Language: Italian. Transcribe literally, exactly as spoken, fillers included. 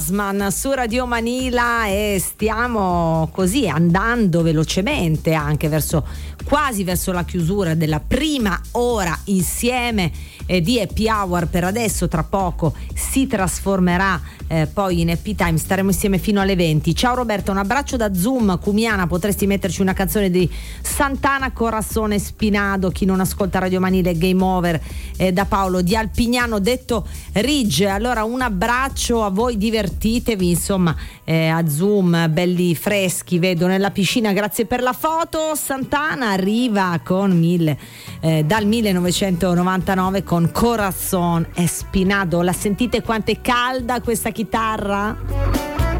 Su Radio Manila e stiamo così andando velocemente anche verso quasi verso la chiusura della prima ora insieme eh, di Happy Hour. Per adesso, tra poco si trasformerà eh, poi in Happy Time, staremo insieme fino alle venti. Ciao Roberta, un abbraccio da Zoom. Cumiana, potresti metterci una canzone di Santana, Corazzone Spinado? Chi non ascolta Radio Manila è Game Over, eh, da Paolo di Alpignano detto Ridge. Allora un abbraccio a voi, divertitevi insomma eh, a Zoom, belli freschi, vedo nella piscina. Grazie per la foto. Santana arriva con mille eh, dal millenovecentonovantanove con Corazon Espinado. La sentite quanto è calda questa chitarra?